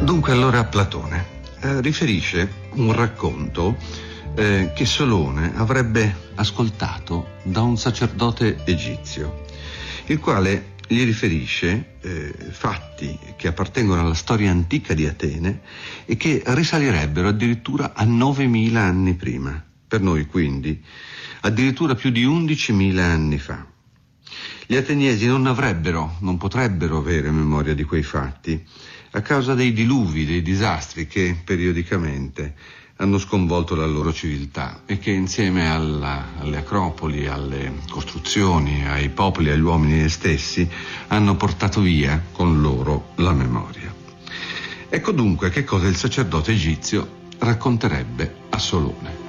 Dunque allora Platone riferisce un racconto che Solone avrebbe ascoltato da un sacerdote egizio, il quale gli riferisce fatti che appartengono alla storia antica di Atene e che risalirebbero addirittura a 9.000 anni prima, per noi quindi addirittura più di 11.000 anni fa. Gli ateniesi non potrebbero avere memoria di quei fatti a causa dei diluvi, dei disastri che periodicamente hanno sconvolto la loro civiltà e che insieme alle acropoli, alle costruzioni, ai popoli, agli uomini stessi hanno portato via con loro la memoria. Ecco dunque che cosa il sacerdote egizio racconterebbe a Solone.